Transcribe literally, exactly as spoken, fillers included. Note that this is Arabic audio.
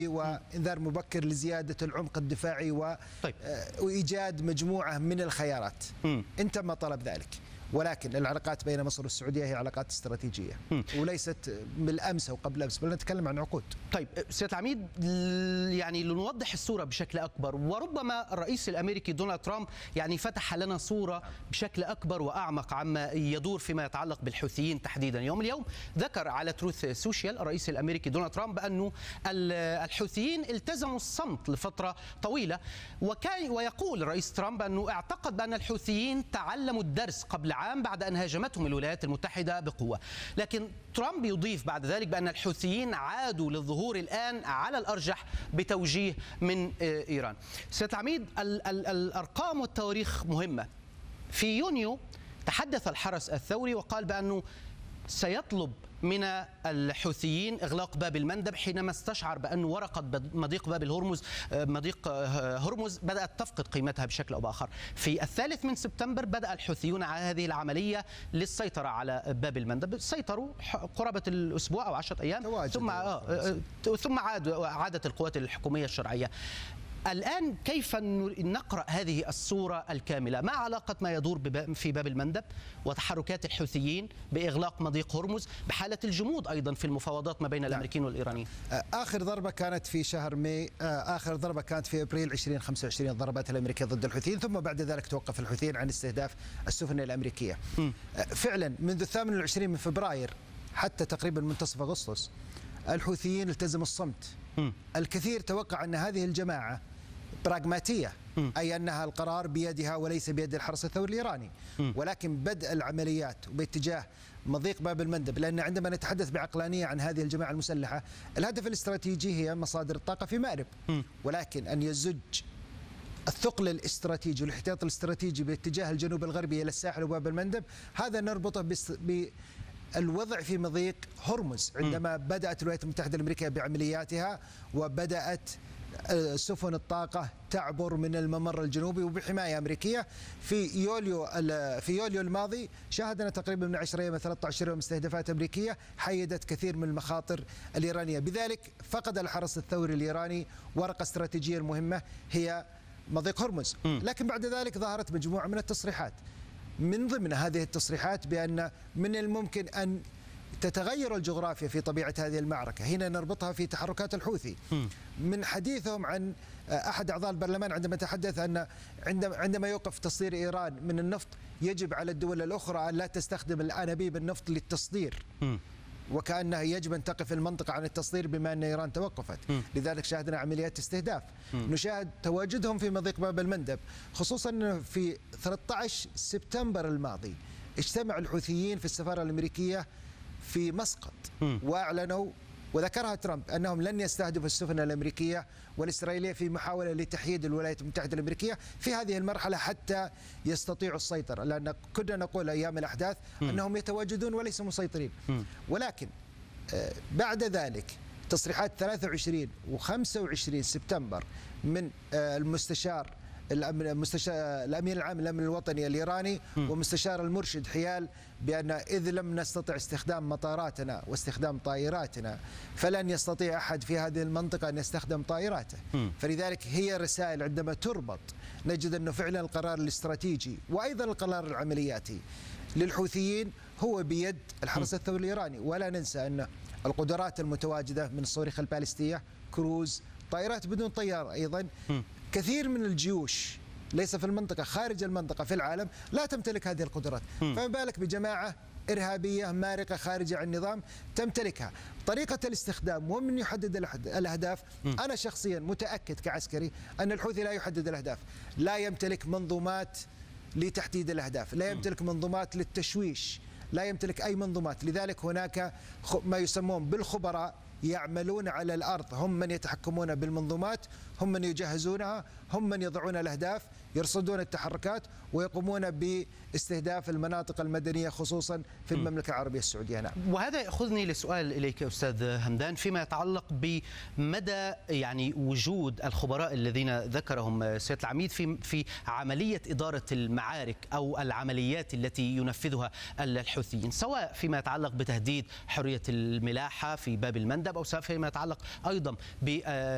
وإنذار مبكر لزيادة العمق الدفاعي و... طيب. وإيجاد مجموعة من الخيارات. م. إن تم طلب ذلك، ولكن العلاقات بين مصر والسعودية هي علاقات استراتيجية م. وليست بالأمس أو قبل أمس، بل نتكلم عن عقود. طيب سيادة العميد، يعني لنوضح الصورة بشكل أكبر، وربما الرئيس الأمريكي دونالد ترامب يعني فتح لنا صورة بشكل أكبر وأعمق عما يدور فيما يتعلق بالحوثيين تحديدا. يوم اليوم ذكر على تروث سوشيال الرئيس الأمريكي دونالد ترامب أنه الحوثيين التزموا الصمت لفترة طويلة، وكان ويقول الرئيس ترامب أنه اعتقد بأن الحوثيين تعلموا الدرس قبل عام بعد أن هاجمتهم الولايات المتحدة بقوة. لكن ترامب يضيف بعد ذلك بأن الحوثيين عادوا للظهور الآن على الأرجح بتوجيه من إيران. سيادة العميد، ال ال الأرقام والتواريخ مهمة. في يونيو تحدث الحرس الثوري وقال بأنه سيطلب من الحوثيين إغلاق باب المندب حينما استشعر بأن ورقة مضيق باب الهرمز مضيق هرمز بدأت تفقد قيمتها بشكل أو بآخر. في الثالث من سبتمبر بدأ الحوثيون على هذه العملية للسيطرة على باب المندب، سيطروا قرابة الأسبوع أو عشرة أيام، ثم آه ثم عاد عادت القوات الحكومية الشرعية. الآن كيف نقرأ هذه الصورة الكاملة؟ ما علاقة ما يدور في باب المندب وتحركات الحوثيين بإغلاق مضيق هرمز بحالة الجمود أيضا في المفاوضات ما بين الأمريكيين والإيرانيين؟ آخر ضربة كانت في شهر ماي، آخر ضربة كانت في أبريل ألفين وخمسة وعشرين، ضربات الأمريكية ضد الحوثيين، ثم بعد ذلك توقف الحوثيين عن استهداف السفن الأمريكية. م. فعلا منذ الثامن والعشرين من فبراير حتى تقريبا منتصف أغسطس الحوثيين التزموا الصمت. م. الكثير توقع أن هذه الجماعة براغماتية، أي أنها القرار بيدها وليس بيد الحرس الثوري الإيراني، ولكن بدء العمليات باتجاه مضيق باب المندب، لأن عندما نتحدث بعقلانية عن هذه الجماعة المسلحة الهدف الاستراتيجي هي مصادر الطاقة في مأرب، ولكن أن يزج الثقل الاستراتيجي والاحتياط الاستراتيجي باتجاه الجنوب الغربي إلى الساحل وباب المندب، هذا نربطه ب الوضع في مضيق هرمز عندما م. بدأت الولايات المتحدة الأمريكية بعملياتها وبدأت سفن الطاقة تعبر من الممر الجنوبي وبحماية أمريكية. في يوليو في يوليو الماضي شاهدنا تقريبا من عشرة أيام ثلاثة عشر يوم استهدافات أمريكية حيدت كثير من المخاطر الإيرانية، بذلك فقد الحرس الثوري الإيراني ورقة استراتيجية مهمة هي مضيق هرمز. م. لكن بعد ذلك ظهرت مجموعة من التصريحات، من ضمن هذه التصريحات بأن من الممكن أن تتغير الجغرافيا في طبيعة هذه المعركة. هنا نربطها في تحركات الحوثي من حديثهم عن أحد أعضاء البرلمان عندما تحدث أن عندما يوقف تصدير إيران من النفط يجب على الدول الأخرى أن لا تستخدم الأنابيب النفط للتصدير، وكأنه يجب أن تقف المنطقة عن التصدير بما أن إيران توقفت. م. لذلك شاهدنا عمليات استهداف. م. نشاهد تواجدهم في مضيق باب المندب، خصوصا في ثلاثة عشر سبتمبر الماضي اجتمع الحوثيين في السفارة الأمريكية في مسقط م. وأعلنوا وذكرها ترامب أنهم لن يستهدفوا السفن الأمريكية والإسرائيلية في محاولة لتحييد الولايات المتحدة الأمريكية في هذه المرحلة حتى يستطيعوا السيطرة، لأن كنا نقول أيام الأحداث م. أنهم يتواجدون وليسوا مسيطرين. م. ولكن بعد ذلك تصريحات ثلاثة وعشرين وخمسة وعشرين سبتمبر من المستشار الأمين العام للأمن الوطني الإيراني م. ومستشار المرشد حيال بأن إذ لم نستطع استخدام مطاراتنا واستخدام طائراتنا فلن يستطيع أحد في هذه المنطقة أن يستخدم طائراته. م. فلذلك هي رسائل عندما تربط نجد أنه فعلا القرار الاستراتيجي وأيضا القرار العملياتي للحوثيين هو بيد الحرس الثوري الإيراني. ولا ننسى أن القدرات المتواجدة من الصواريخ البالستية، كروز، طائرات بدون طيار أيضا، م. كثير من الجيوش ليس في المنطقة خارج المنطقة في العالم لا تمتلك هذه القدرات، فما بالك بجماعة إرهابية مارقة خارجة عن النظام تمتلكها. طريقة الاستخدام ومن يحدد الأهداف، أنا شخصيا متأكد كعسكري أن الحوثي لا يحدد الأهداف، لا يمتلك منظومات لتحديد الأهداف، لا يمتلك منظومات للتشويش، لا يمتلك أي منظومات. لذلك هناك ما يسمون بالخبراء يعملون على الأرض، هم من يتحكمون بالمنظومات، هم من يجهزونها، هم من يضعون الأهداف، يرصدون التحركات ويقومون باستهداف المناطق المدنية خصوصا في المملكة العربية السعودية. نعم. وهذا يأخذني لسؤال إليك أستاذ همدان فيما يتعلق بمدى يعني وجود الخبراء الذين ذكرهم سيادة العميد في في عملية إدارة المعارك أو العمليات التي ينفذها الحوثيين، سواء فيما يتعلق بتهديد حرية الملاحة في باب المندب أو سواء فيما يتعلق أيضا ب